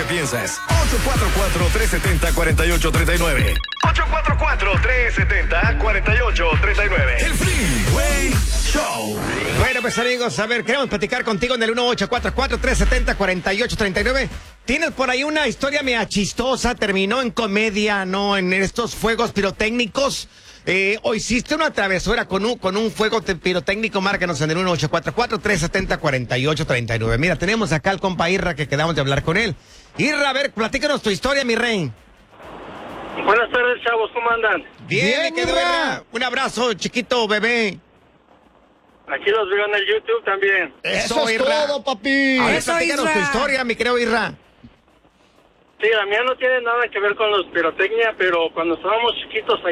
piensas. 844-370-4839. 844-370-4839. El Freeway Show. Bueno, pues amigos, a ver, queremos platicar contigo en el 1844-370-4839. Tienes por ahí una historia media chistosa, terminó en comedia, ¿no? En estos fuegos pirotécnicos. O hiciste una travesura con un fuego pirotécnico, márcanos en el 1844-370-4839. Mira, tenemos acá al compa Irra que quedamos de hablar con él. Irra, a ver, platícanos tu historia, mi rey. Buenas tardes, chavos, ¿cómo andan? Bien, Irra. Un abrazo, chiquito bebé. Aquí los veo en el YouTube también. Eso es Irra. todo, papi. A ver, Eso, platícanos Irra. tu historia, mi querido Irra. Sí, la mía no tiene nada que ver con los pirotecnia, pero cuando estábamos chiquitos